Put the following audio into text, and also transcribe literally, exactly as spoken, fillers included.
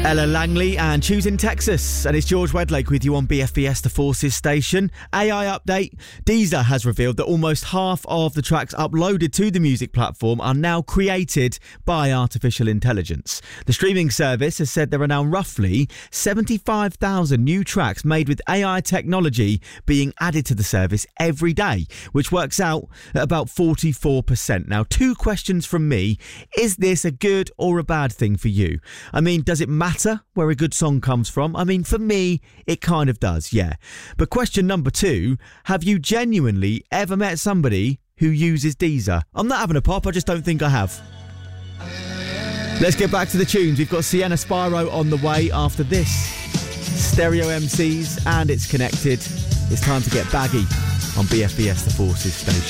Ella Langley and Choosing Texas, and it's George Wedlake with you on B F B S The Forces station. A I update. Deezer has revealed that almost half of the tracks uploaded to the music platform are now created by artificial intelligence. The streaming service has said there are now roughly seventy-five thousand new tracks made with A I technology being added to the service every day, which works out at about forty-four percent. Now, two questions from me. Is this a good or a bad thing for you? I mean, does it matter where a good song comes from? I mean, for me, it kind of does, yeah. But question number two, have you genuinely ever met somebody who uses Deezer? I'm not having a pop, I just don't think I have. Let's get back to the tunes. We've got Sienna Spyro on the way after this. Stereo M Cs, and it's connected. It's time to get baggy on B F B S The Forces station.